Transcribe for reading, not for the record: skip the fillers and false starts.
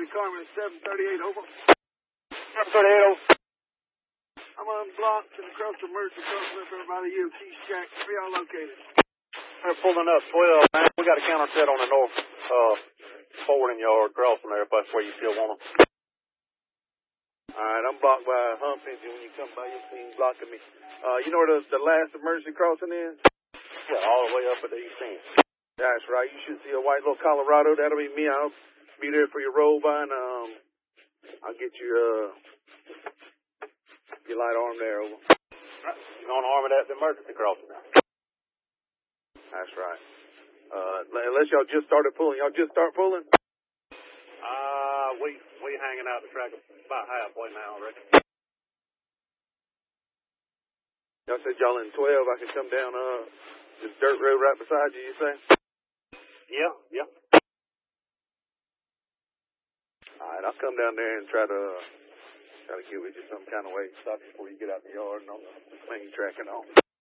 Billy Carmen, 738, over. 738, over. I'm unblocked and across the Mercy crossing up there by the UT shack. Where y'all located? They're pulling up 12, man. We got a counter set on the north forwarding yard crossing there if that's where you still want them. All right, I'm blocked by Humphrey. When you come by, you'll see him blocking me. You know where the last emergency crossing is? Yeah, all the way up at the east end. That's right. You should see a white little Colorado. That'll be me. I'll be there for your roll by, and I'll get your light arm there, over. Right. You're going to arm it at the emergency crossing now. That's right. Unless y'all just started pulling. Y'all just start pulling? We hanging out the track about halfway now, I reckon. Y'all said y'all in 12. I can come down this dirt road right beside you, you say? Yeah. All right, I'll come down there and try to get with you some kind of way. Stop you before you get out the yard and on the main track and all.